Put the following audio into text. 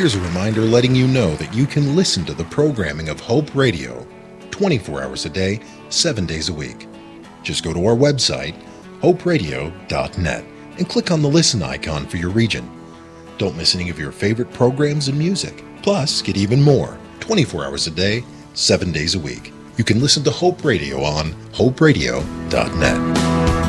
Here's a reminder letting you know that you can listen to the programming of Hope Radio 24 hours a day, 7 days a week. Just go to our website, hoperadio.net, and click on the listen icon for your region. Don't miss any of your favorite programs and music. Plus, get even more 24 hours a day, 7 days a week. You can listen to Hope Radio on hoperadio.net.